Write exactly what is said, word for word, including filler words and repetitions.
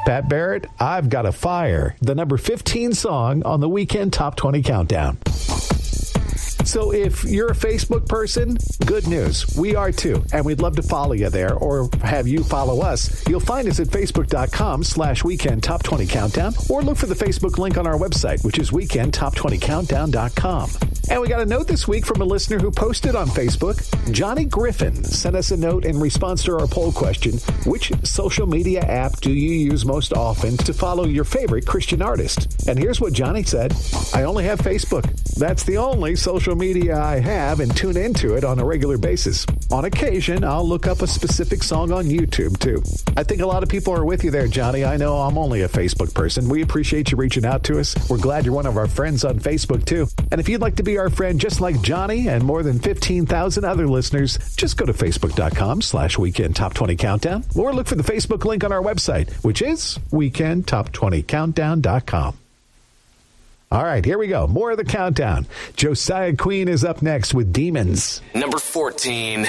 Pat Barrett, I've Got a Fire, the number fifteen song on the Weekend Top twenty Countdown. So if you're a Facebook person, good news. We are too. And we'd love to follow you there or have you follow us. You'll find us at facebook.com slash weekend top 20 countdown or look for the Facebook link on our website, which is weekend top twenty countdown dot com. And we got a note this week from a listener who posted on Facebook. Johnny Griffin sent us a note in response to our poll question, which social media app do you use most often to follow your favorite Christian artist? And here's what Johnny said. I only have Facebook. That's the only social media I have and tune into it on a regular basis. On occasion, I'll look up a specific song on YouTube, too. I think a lot of people are with you there, Johnny. I know I'm only a Facebook person. We appreciate you reaching out to us. We're glad you're one of our friends on Facebook, too. And if you'd like to be our friend just like Johnny and more than fifteen thousand other listeners, just go to facebook.com slash weekend top 20 countdown or look for the Facebook link on our website, which is weekend top twenty countdown dot com. All right, here we go. More of the countdown. Josiah Queen is up next with Demons. Number fourteen.